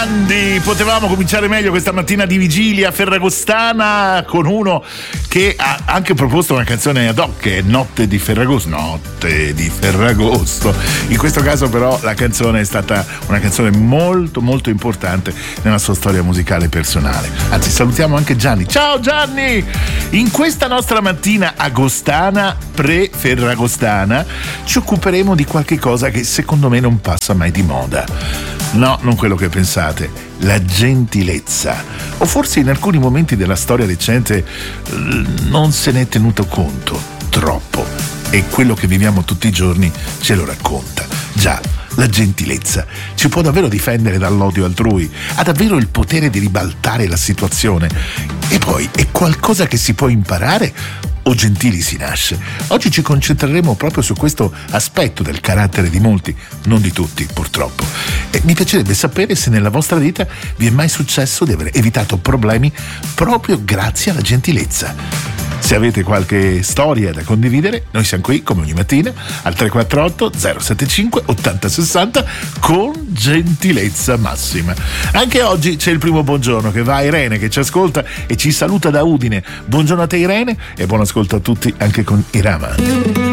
Potevamo cominciare meglio questa mattina di vigilia ferragostana con uno che ha anche proposto una canzone ad hoc, che è Notte di Ferragosto. In questo caso però la canzone è stata una canzone molto molto importante nella sua storia musicale personale. Anzi, salutiamo anche Gianni. Ciao Gianni! In questa nostra mattina agostana, pre-ferragostana, ci occuperemo di qualche cosa che secondo me non passa mai di moda. No, non quello che pensate, la gentilezza. O forse in alcuni momenti della storia recente non se ne è tenuto conto troppo, e quello che viviamo tutti i giorni ce lo racconta. Già, la gentilezza ci può davvero difendere dall'odio altrui, ha davvero il potere di ribaltare la situazione. E poi è qualcosa che si può imparare o gentili si nasce? Oggi ci concentreremo proprio su questo aspetto del carattere di molti, non di tutti purtroppo. E mi piacerebbe sapere se nella vostra vita vi è mai successo di aver evitato problemi proprio grazie alla gentilezza. Se avete qualche storia da condividere, noi siamo qui come ogni mattina al 348 075 8060 con gentilezza massima. Anche oggi c'è il primo buongiorno che va a Irene, che ci ascolta e ci saluta da Udine. Buongiorno a te Irene e buon ascolto a tutti anche con Irama.